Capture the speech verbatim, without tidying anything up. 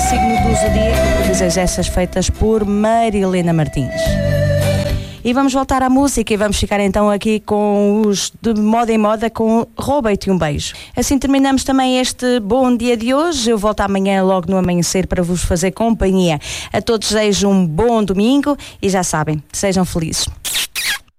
signo do zodíaco, previsões essas feitas por Marilena Martins. E vamos voltar à música e vamos ficar então aqui com os de Moda em Moda com Rouba-te um Beijo. Assim terminamos também este bom dia de hoje. Eu volto amanhã logo no amanhecer para vos fazer companhia. A todos desejo um bom domingo e já sabem, sejam felizes.